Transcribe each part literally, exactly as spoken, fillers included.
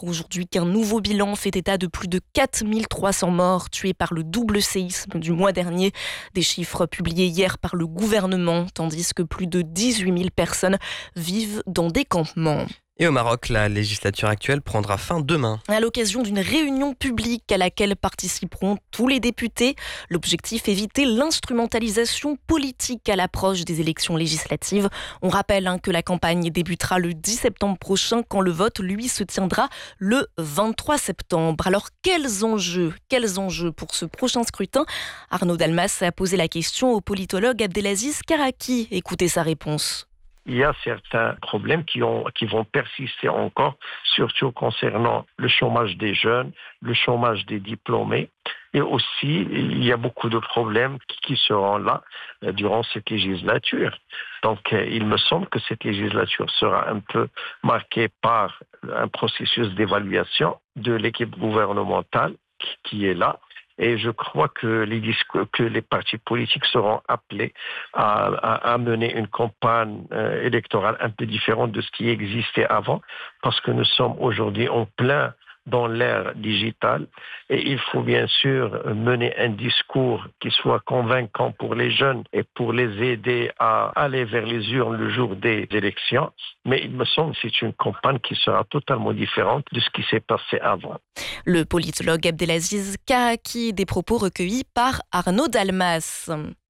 apprend aujourd'hui qu'un nouveau bilan fait état de plus de quatre mille trois cents morts tués par le double séisme du mois dernier. Des chiffres publiés hier par le gouvernement, tandis que plus de dix-huit mille personnes vivent dans des campements. Et au Maroc, la législature actuelle prendra fin demain. À l'occasion d'une réunion publique à laquelle participeront tous les députés, l'objectif est éviter l'instrumentalisation politique à l'approche des élections législatives. On rappelle hein, que la campagne débutera le dix septembre prochain quand le vote, lui, se tiendra le vingt-trois septembre. Alors, quels enjeux, quels enjeux pour ce prochain scrutin ? Arnaud Dalmas a posé la question au politologue Abdelaziz Karaki. Écoutez sa réponse. Il y a certains problèmes qui, ont, qui vont persister encore, surtout concernant le chômage des jeunes, le chômage des diplômés. Et aussi, il y a beaucoup de problèmes qui seront là durant cette législature. Donc, il me semble que cette législature sera un peu marquée par un processus d'évaluation de l'équipe gouvernementale qui est là. Et je crois que les, discours, que les partis politiques seront appelés à, à, à mener une campagne euh, électorale un peu différente de ce qui existait avant, parce que nous sommes aujourd'hui en plein dans l'ère digitale et il faut bien sûr mener un discours qui soit convaincant pour les jeunes et pour les aider à aller vers les urnes le jour des élections. Mais il me semble que c'est une campagne qui sera totalement différente de ce qui s'est passé avant. Le politologue Abdelaziz Karaki, des propos recueillis par Arnaud Dalmas.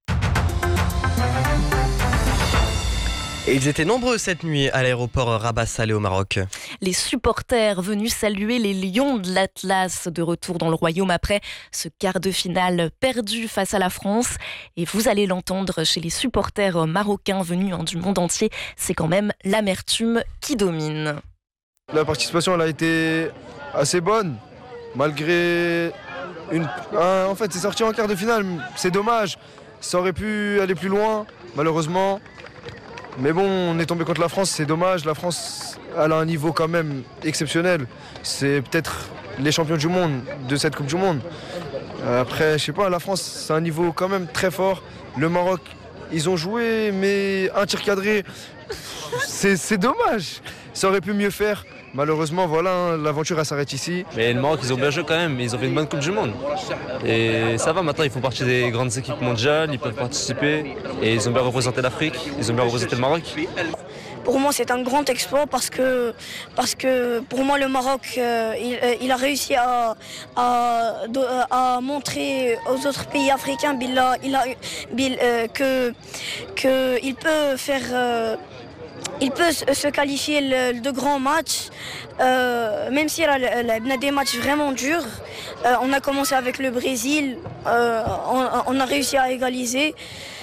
Et ils étaient nombreux cette nuit à l'aéroport Rabat Salé au Maroc. Les supporters venus saluer les Lions de l'Atlas de retour dans le royaume après ce quart de finale perdu face à la France. Et vous allez l'entendre chez les supporters marocains venus du monde entier, c'est quand même l'amertume qui domine. La participation elle a été assez bonne, malgré une... En fait, c'est sorti en quart de finale, c'est dommage. Ça aurait pu aller plus loin, malheureusement. Mais bon, on est tombé contre la France, c'est dommage. La France, elle a un niveau quand même exceptionnel. C'est peut-être les champions du monde de cette Coupe du Monde. Après, je sais pas, la France, c'est un niveau quand même très fort. Le Maroc, ils ont joué, mais un tir cadré, c'est, c'est dommage. Ça aurait pu mieux faire. Malheureusement, voilà, hein, l'aventure elle s'arrête ici. Mais le Maroc, ils ont bien joué quand même. Ils ont fait une bonne Coupe du Monde. Et ça va, maintenant, ils font partie des grandes équipes mondiales. Ils peuvent participer. Et ils ont bien représenté l'Afrique. Ils ont bien représenté le Maroc. Pour moi, c'est un grand exploit parce que, parce que pour moi, le Maroc, euh, il, il a réussi à, à, à montrer aux autres pays africains il a, il a, il, euh, que, que il peut faire... Euh, Il peut se qualifier le, de grands matchs, euh, même s'il a, a des matchs vraiment durs. Euh, on a commencé avec le Brésil, euh, on, on a réussi à égaliser.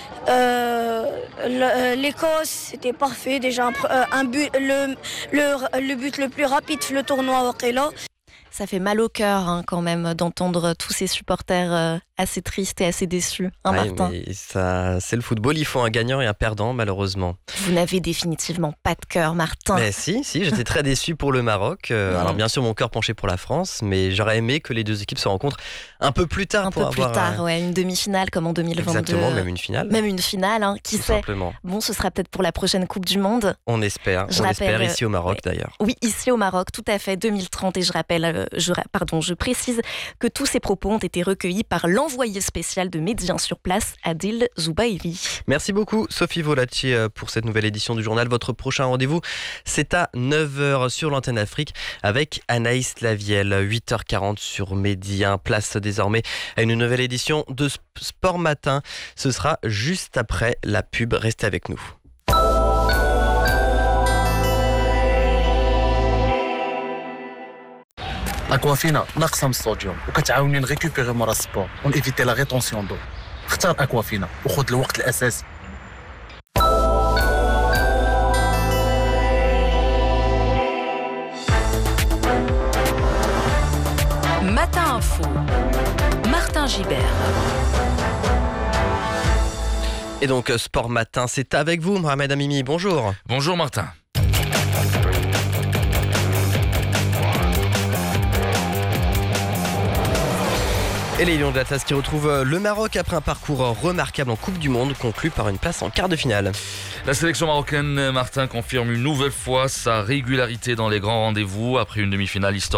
Euh, L'Écosse, c'était parfait. Déjà, un, un but, le, le, le but le plus rapide de le tournoi Waqila. Ça fait mal au cœur hein, quand même d'entendre tous ces supporters euh, assez tristes et assez déçus. Hein, ouais, Martin mais ça, c'est le football, il faut un gagnant et un perdant malheureusement. Vous n'avez définitivement pas de cœur, Martin. Mais si, si, j'étais très déçu pour le Maroc. Euh, mmh. Alors bien sûr, mon cœur penchait pour la France, mais j'aurais aimé que les deux équipes se rencontrent un peu plus tard. Un pour peu plus avoir, tard, euh... ouais, une demi-finale comme en deux mille vingt-deux. Exactement, même une finale. Même une finale, hein, qui Tout sait. Simplement. Bon, ce sera peut-être pour la prochaine Coupe du Monde. On espère, je on rappelle, espère ici au Maroc ouais. d'ailleurs. Oui, ici au Maroc, tout à fait, deux mille trente. Et je rappelle, euh, je, pardon, je précise que tous ces propos ont été recueillis par l'envoyé spécial de Médien sur place, Adil Zoubairi. Merci beaucoup Sophie Volacci pour cette nouvelle édition du journal. Votre prochain rendez-vous, c'est à neuf heures sur l'antenne Afrique avec Anaïs Lavielle. huit heures quarante sur Médien. Place désormais à une nouvelle édition de Sport Matin. Ce sera juste après la pub. Restez avec nous. أكوافينا ناقصة من الصوديوم وكتعاوني نريكوبيري مورا السبور ونيفيتي لا ريتونسيون دو. اختار أكوافينا وخذ الوقت الأساسي. Matin Info, Martin Gibert. Et donc Sport Matin, c'est avec vous Mohamed Amimi, bonjour. Bonjour Martin. Et les Lions de l'Atlas qui retrouvent le Maroc après un parcours remarquable en Coupe du Monde, conclu par une place en quart de finale. La sélection marocaine, Martin, confirme une nouvelle fois sa régularité dans les grands rendez-vous après une demi-finale historique.